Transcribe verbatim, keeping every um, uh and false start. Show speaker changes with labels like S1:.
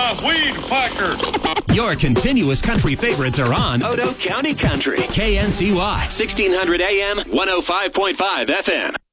S1: the Weed Whacker.
S2: Your continuous country favorites are on Odo County Country. K N C Y, sixteen hundred A M, one oh five point five F M.